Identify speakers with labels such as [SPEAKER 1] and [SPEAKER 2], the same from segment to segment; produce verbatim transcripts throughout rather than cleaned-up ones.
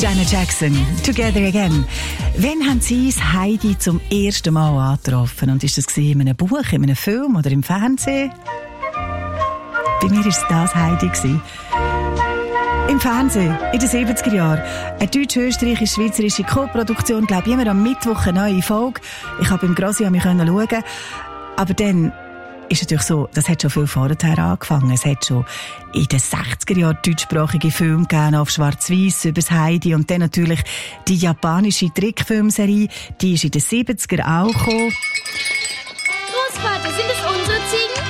[SPEAKER 1] Janet Jackson, Together Again. Wann haben Sie das Heidi zum ersten Mal angetroffen? Und ist das in einem Buch, in einem Film oder im Fernsehen? Bei mir war es das Heidi. Im Fernsehen, in den siebziger Jahren. Eine deutsch-österreichisch-schweizerische Co-Produktion, glaube ich, immer am Mittwoch eine neue Folge. Ich konnte beim Grossi an mich schauen. Aber dann ist natürlich so, das hat schon viel vorher angefangen. Es hat schon in den sechziger Jahren deutschsprachige Filme gegeben, auf Schwarz-Weiß, über das Heidi. Und dann natürlich die japanische Trickfilmserie, die ist in den siebziger auch gekommen.
[SPEAKER 2] Großvater, sind es unsere Ziegen?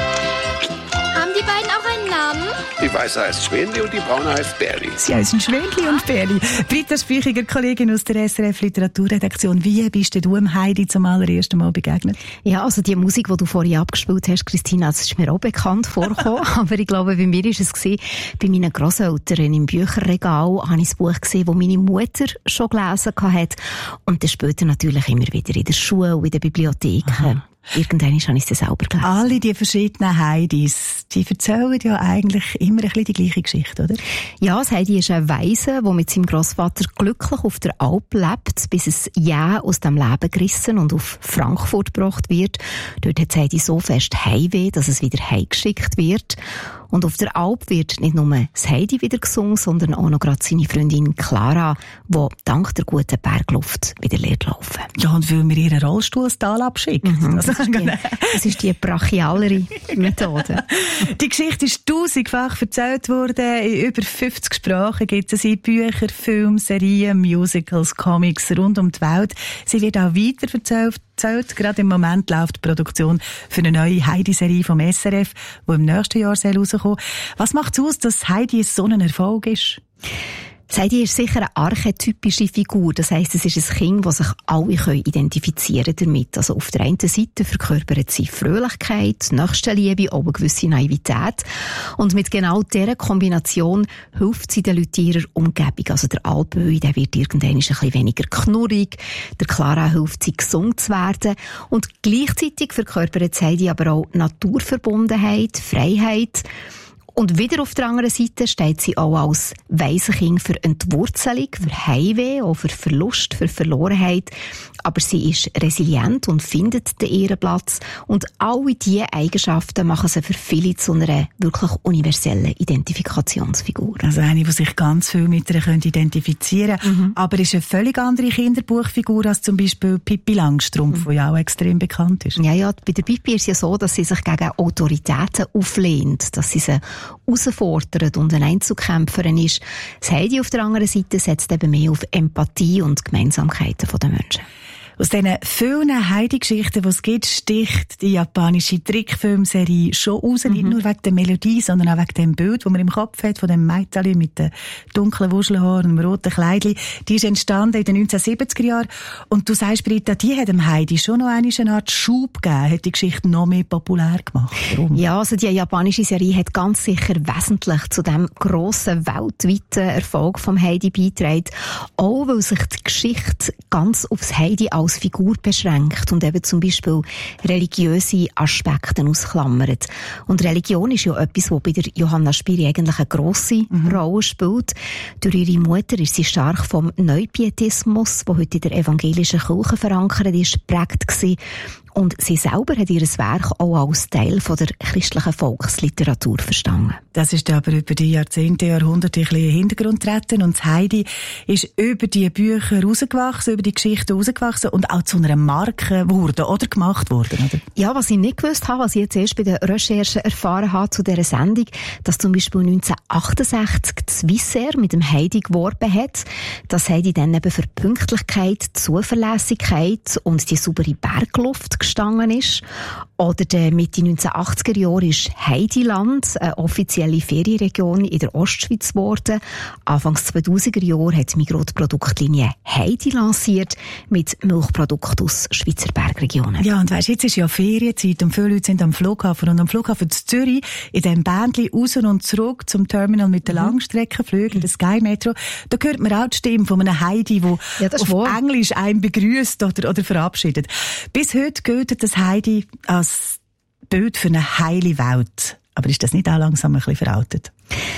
[SPEAKER 2] Haben die beiden auch einen Namen?
[SPEAKER 3] Die Weiße heißt Schwänli und die Braune heißt Bärli.
[SPEAKER 1] Sie heißen Schwänli und Bärli. Britta Speichiger, Kollegin aus der S R F Literaturredaktion. Wie bist du dem Heidi zum allerersten Mal begegnet?
[SPEAKER 4] Ja, also die Musik, die du vorhin abgespielt hast, Christina, das ist mir auch bekannt vorgekommen. Aber ich glaube, bei mir war es gewesen, bei meinen Grosseltern im Bücherregal habe ich ein Buch gesehen, das meine Mutter schon gelesen hat. Und dann später natürlich immer wieder in der Schule und in der Bibliothek. Aha. Irgendwann habe ich es selber gelesen.
[SPEAKER 1] Alle die verschiedenen Heidis, die erzählen ja eigentlich immer ein bisschen die gleiche Geschichte, oder?
[SPEAKER 4] Ja, das Heidi ist ein Waise, der mit seinem Grossvater glücklich auf der Alp lebt, bis es ja aus dem Leben gerissen und auf Frankfurt gebracht wird. Dort hat das Heidi so fest Heimweh, dass es wieder heimgeschickt wird. Und auf der Alp wird nicht nur das Heidi wieder gesungen, sondern auch noch gerade seine Freundin Clara, die dank der guten Bergluft wieder lernt laufen.
[SPEAKER 1] Ja, und weil wir ihren Rollstuhl ins Tal abschickt.
[SPEAKER 4] Mhm, das, ist die, das ist die brachialere Methode.
[SPEAKER 1] Die Geschichte ist tausendfach erzählt worden. In über fünfzig Sprachen gibt es in Bücher, Filme, Serien, Musicals, Comics rund um die Welt. Sie wird auch weiter erzählt. Gerade im Moment läuft die Produktion für eine neue Heidi-Serie vom S R F, die im nächsten Jahr rauskommen soll. Was macht es aus, dass Heidi so ein Erfolg ist?
[SPEAKER 4] Heidi ist sicher eine archetypische Figur. Das heisst, es ist ein Kind, das sich alle identifizieren damit. Also auf der einen Seite verkörpert sie Fröhlichkeit, Nächstenliebe, auch eine gewisse Naivität. Und mit genau dieser Kombination hilft sie den Leuten in ihrer Umgebung. Also der Alpöhi, der wird irgendwann ein bisschen weniger knurrig. Der Clara hilft sie, gesund zu werden. Und gleichzeitig verkörpert Heidi aber auch Naturverbundenheit, Freiheit. Und wieder auf der anderen Seite steht sie auch als Waisenkind für Entwurzelung, für Heimweh, auch für Verlust, für Verlorenheit. Aber sie ist resilient und findet den ihren Platz. Und alle diese Eigenschaften machen sie für viele zu einer wirklich universellen Identifikationsfigur.
[SPEAKER 1] Also eine, die sich ganz viel mit ihr identifizieren können. Mhm. Aber ist eine völlig andere Kinderbuchfigur als zum Beispiel Pippi Langstrumpf, mhm. die ja auch extrem bekannt ist.
[SPEAKER 4] Ja, ja, bei der Pippi ist es ja so, dass sie sich gegen Autoritäten auflehnt, dass sie sie herausfordert und eine Einzelkämpferin ist. Das Heidi auf der anderen Seite setzt eben mehr auf Empathie und Gemeinsamkeiten der Menschen.
[SPEAKER 1] Aus diesen vielen Heidi-Geschichten, die es gibt, sticht die japanische Trickfilmserie schon raus. Mhm. Nicht nur wegen der Melodie, sondern auch wegen dem Bild, das man im Kopf hat, von dem Mädchen mit den dunklen Wuschelhaaren und dem roten Kleidchen. Die ist entstanden in den neunzehnhundertsiebziger Jahren. Und du sagst, Britta, die hat dem Heidi schon noch eine Art Schub gegeben, hat die Geschichte noch mehr populär gemacht. Warum?
[SPEAKER 4] Ja, also die japanische Serie hat ganz sicher wesentlich zu dem grossen weltweiten Erfolg vom Heidi beigetragen. Auch weil sich die Geschichte ganz aufs Heidi als Figur beschränkt und eben zum Beispiel religiöse Aspekte ausklammert. Und Religion ist ja etwas, was bei der Johanna Spyri eigentlich eine grosse mhm. Rolle spielt. Durch ihre Mutter ist sie stark vom Neupietismus, der heute in der evangelischen Kirche verankert ist, geprägt gewesen. Und sie selber hat ihr Werk auch als Teil von der christlichen Volksliteratur verstanden.
[SPEAKER 1] Das ist aber über die Jahrzehnte, Jahrhunderte ein bisschen in den Hintergrund getreten. Und Heidi ist über die Bücher rausgewachsen, über die Geschichten rausgewachsen und auch zu einer Marke geworden oder gemacht worden, oder?
[SPEAKER 4] Ja, was ich nicht gewusst habe, was ich jetzt erst bei den Recherchen erfahren habe zu dieser Sendung, dass zum Beispiel neunzehnhundertachtundsechzig Swissair mit dem Heidi geworben hat, dass Heidi dann eben für Pünktlichkeit, Zuverlässigkeit und die saubere Bergluft gestanden ist. Oder der Mitte neunzehnhundertachtziger Jahre ist Heidiland eine offizielle Ferienregion in der Ostschweiz geworden. Anfangs zweitausender Jahre hat Migros die Produktlinie Heidi lanciert mit Milchprodukten aus Schweizer Bergregionen.
[SPEAKER 1] Ja, und weisst, jetzt ist ja Ferienzeit und viele Leute sind am Flughafen und am Flughafen zu Zürich in dem Bändchen raus und zurück zum Terminal mit den mhm. Langstreckenflügen, der Sky Metro. Da hört man auch die Stimme von einem Heidi, der ja, auf wahr. Englisch einen begrüßt oder, oder verabschiedet. Bis heute gilt das Heidi als Bild für eine heile Welt. Aber ist das nicht auch langsam ein bisschen veraltet?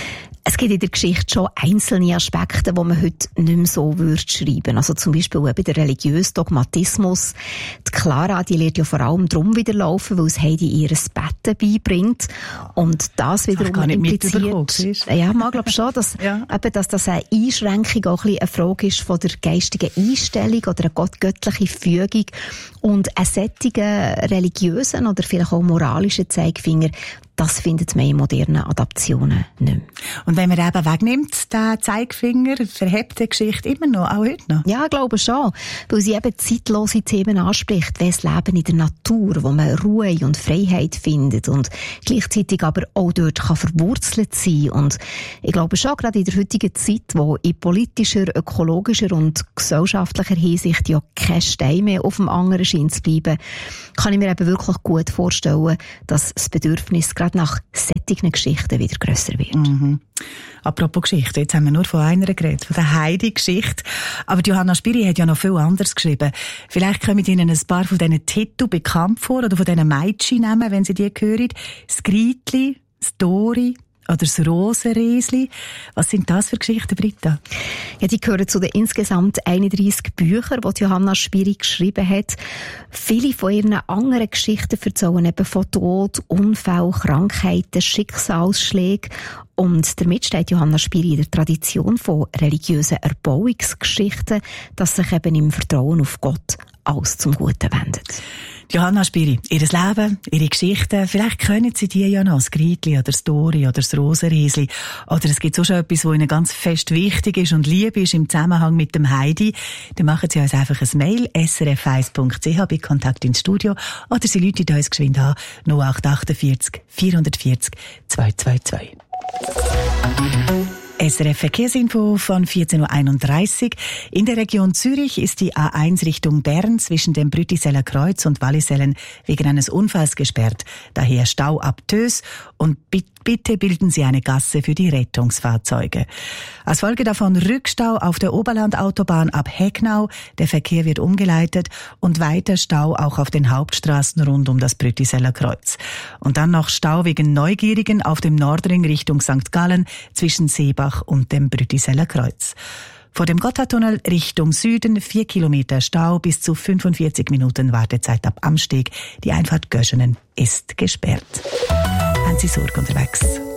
[SPEAKER 4] Es gibt in der Geschichte schon einzelne Aspekte, die man heute nicht mehr so würde schreiben. Also zum Beispiel eben der religiöse Dogmatismus. Die Clara, die lernt ja vor allem darum wieder laufen, weil es Heidi ihr Betten beibringt. Und das wiederum
[SPEAKER 1] das
[SPEAKER 4] impliziert... Ja, man glaubt schon, dass, ja. eben, dass das eine Einschränkung auch ein bisschen eine Frage ist von der geistigen Einstellung oder eine göttliche Fügung. Und einen solchen religiösen oder vielleicht auch moralischen Zeigefinger, das findet man in modernen Adaptionen nicht mehr.
[SPEAKER 1] Und wenn man eben wegnimmt, den Zeigefinger, verhebt die Geschichte immer noch, auch heute noch?
[SPEAKER 4] Ja, ich glaube schon. Weil sie eben zeitlose Themen anspricht, wie das Leben in der Natur, wo man Ruhe und Freiheit findet und gleichzeitig aber auch dort kann verwurzelt sein. Und ich glaube schon, gerade in der heutigen Zeit, wo in politischer, ökologischer und gesellschaftlicher Hinsicht ja kein Stein mehr auf dem anderen scheint zu bleiben, kann ich mir eben wirklich gut vorstellen, dass das Bedürfnis gerade nach solchen Geschichten wieder grösser wird.
[SPEAKER 1] Mhm. Apropos Geschichte, jetzt haben wir nur von einer geredet, von der Heidi-Geschichte. Aber die Johanna Spyri hat ja noch viel anderes geschrieben. Vielleicht kommen Ihnen ein paar von diesen Titeln bekannt vor oder von diesen Mädchennamen, wenn Sie die hören. Das Gritli, das Dori oder das Rosenriesli. Was sind das für Geschichten, Britta?
[SPEAKER 4] Ja, die gehören zu den insgesamt einunddreissig Büchern, die Johanna Spyri geschrieben hat. Viele von ihren anderen Geschichten erzählen eben von Tod, Unfall, Krankheiten, Schicksalsschlägen. Und damit steht Johanna Spyri in der Tradition von religiösen Erbauungsgeschichten, dass sich eben im Vertrauen auf Gott alles zum Guten wendet.
[SPEAKER 1] Johanna Spyri, ihr Leben, ihre Geschichten, vielleicht können Sie die ja noch, das Gritli oder das Dori oder das Rosenriesli. Oder es gibt so schon etwas, was Ihnen ganz fest wichtig ist und lieb ist im Zusammenhang mit dem Heidi. Dann machen Sie uns einfach ein Mail, s r f eins punkt c h bei Kontakt ins Studio. Oder Sie rufen uns geschwind an, null acht achtundvierzig vierhundertvierzig zweihundertzweiundzwanzig. S R F Verkehrsinfo von vierzehn Uhr einunddreißig. In der Region Zürich ist die A eins Richtung Bern zwischen dem Brütiseller Kreuz und Wallisellen wegen eines Unfalls gesperrt. Daher Stau ab Tös und bitte bilden Sie eine Gasse für die Rettungsfahrzeuge. Als Folge davon Rückstau auf der Oberlandautobahn ab Hecknau. Der Verkehr wird umgeleitet und weiter Stau auch auf den Hauptstraßen rund um das Brütiseller Kreuz. Und dann noch Stau wegen Neugierigen auf dem Nordring Richtung Sankt Gallen zwischen Seebach und dem Brütiseller Kreuz. Vor dem Gotthardtunnel Richtung Süden vier Kilometer Stau, bis zu fünfundvierzig Minuten Wartezeit ab Amsteg. Die Einfahrt Göschenen ist gesperrt. Haben Sie Sorge unterwegs?